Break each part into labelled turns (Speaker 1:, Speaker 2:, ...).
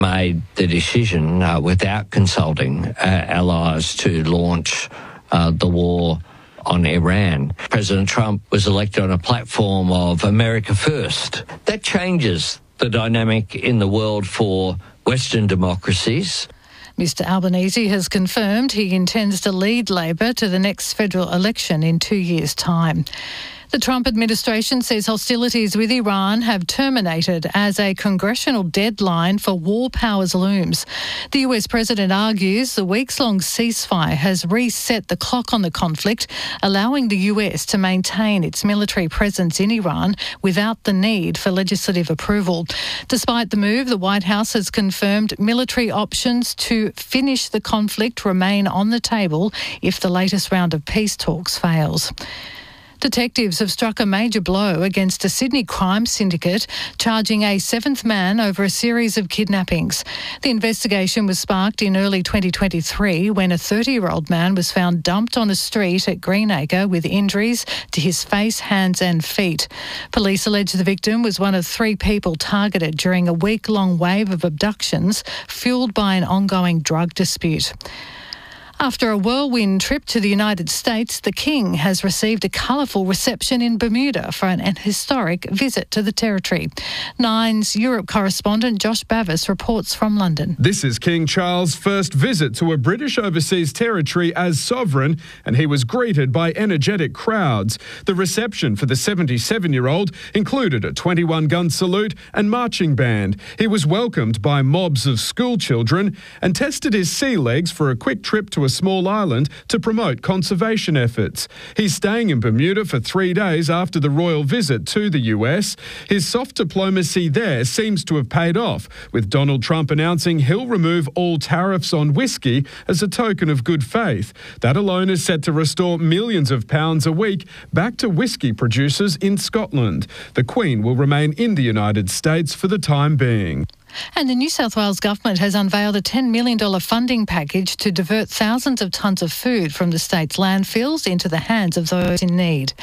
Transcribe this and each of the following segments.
Speaker 1: made the decision without consulting allies to launch the war on Iran. President Trump was elected on a platform of America First. That changes the dynamic in the world for Western democracies.
Speaker 2: Mr Albanese has confirmed he intends to lead Labor to the next federal election in 2 years' time. The Trump administration says hostilities with Iran have terminated as a congressional deadline for war powers looms. The US president argues the weeks-long ceasefire has reset the clock on the conflict, allowing the US to maintain its military presence in Iran without the need for legislative approval. Despite the move, the White House has confirmed military options to finish the conflict remain on the table if the latest round of peace talks fails. Detectives have struck a major blow against a Sydney crime syndicate, charging a seventh man over a series of kidnappings. The investigation was sparked in early 2023 when a 30-year-old man was found dumped on a street at Greenacre with injuries to his face, hands and feet. Police allege the victim was one of 3 people targeted during a week-long wave of abductions fuelled by an ongoing drug dispute. After a whirlwind trip to the United States, the King has received a colourful reception in Bermuda for an historic visit to the territory. Nine's Europe correspondent Josh Bavis reports from London.
Speaker 3: This is King Charles' first visit to a British overseas territory as sovereign, and he was greeted by energetic crowds. The reception for the 77-year-old included a 21-gun salute and marching band. He was welcomed by mobs of school children and tested his sea legs for a quick trip to a small island to promote conservation efforts. He's staying in Bermuda for 3 days after the royal visit to the US. His soft diplomacy there seems to have paid off, with Donald Trump announcing he'll remove all tariffs on whiskey as a token of good faith. That alone is set to restore millions of pounds a week back to whiskey producers in Scotland. The Queen will remain in the United States for the time being.
Speaker 2: And the New South Wales government has unveiled a $10 million funding package to divert thousands of tonnes of food from the state's landfills into the hands of those in need.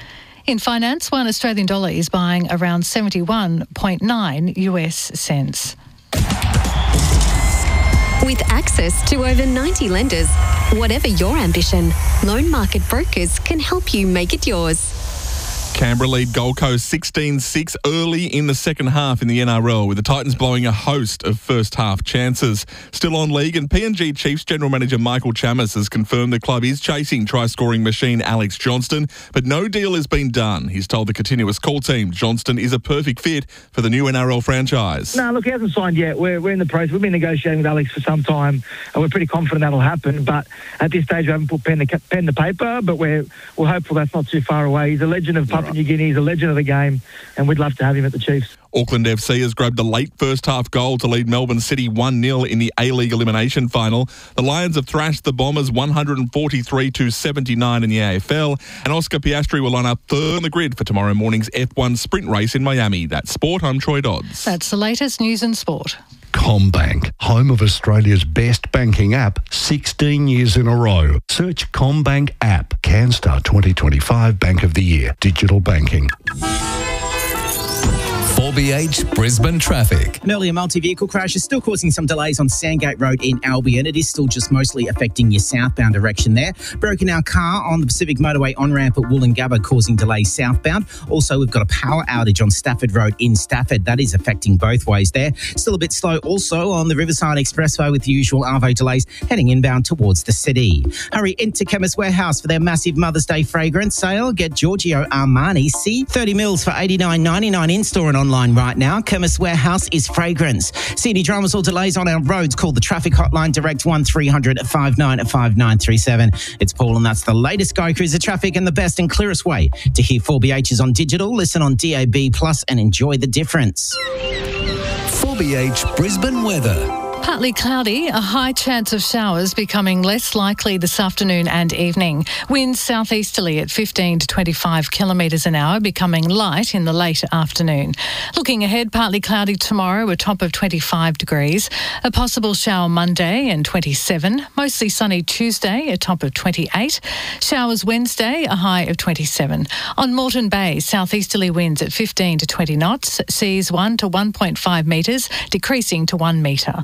Speaker 2: In finance, $1 Australian dollar is buying around 71.9 US cents.
Speaker 4: With access to over 90 lenders, whatever your ambition, Loan Market Brokers can help you make it yours.
Speaker 5: Canberra lead Gold Coast 16-6 early in the second half in the NRL, with the Titans blowing a host of first-half chances. Still on league, and PNG Chiefs General Manager Michael Chammas has confirmed the club is chasing try-scoring machine Alex Johnston, but no deal has been done. He's told the Continuous Call team Johnston is a perfect fit for the new NRL franchise.
Speaker 6: No, look, he hasn't signed yet. We're in the process. We've been negotiating with Alex for some time, and we're pretty confident that'll happen. But at this stage, we haven't put pen to paper, but we're hopeful that's not too far away. He's a legend of Papua New Guinea. He's a legend of the game, and we'd love to have him at the Chiefs.
Speaker 5: Auckland FC has grabbed a late first-half goal to lead Melbourne City 1-0 in the A-League elimination final. The Lions have thrashed the Bombers 143-79 in the AFL, and Oscar Piastri will line up third on the grid for tomorrow morning's F1 sprint race in Miami. That's Sport. I'm Troy Dodds.
Speaker 2: That's the latest news and sport.
Speaker 7: CommBank, home of Australia's best banking app, 16 years in a row. Search CommBank app. CanStar 2025 Bank of the Year. Digital banking.
Speaker 8: 4BH Brisbane traffic.
Speaker 9: An earlier multi-vehicle crash is still causing some delays on Sandgate Road in Albion. It is still just mostly affecting your southbound direction there. Broken our car on the Pacific Motorway on-ramp at Wollongabba causing delays southbound. Also, we've got a power outage on Stafford Road in Stafford. That is affecting both ways there. Still a bit slow also on the Riverside Expressway with the usual Arvo delays heading inbound towards the city. Hurry into Chemist Warehouse for their massive Mother's Day fragrance sale. Get Giorgio Armani C 30 mils for $89.99 in-store and online right now. Chemist Warehouse is fragrance. See any dramas or delays on our roads, call the traffic hotline direct 1300 59 5937. It's Paul, and that's the latest Go Cruiser traffic and the best and clearest way to hear 4BHs on digital. Listen on DAB+ and enjoy the difference.
Speaker 8: 4BH Brisbane weather.
Speaker 2: Partly cloudy, a high chance of showers becoming less likely this afternoon and evening. Winds southeasterly at 15 to 25 kilometres an hour, becoming light in the late afternoon. Looking ahead, partly cloudy tomorrow, a top of 25 degrees. A possible shower Monday and 27. Mostly sunny Tuesday, a top of 28. Showers Wednesday, a high of 27. On Moreton Bay, southeasterly winds at 15 to 20 knots. Seas 1 to 1.5 metres, decreasing to 1 metre.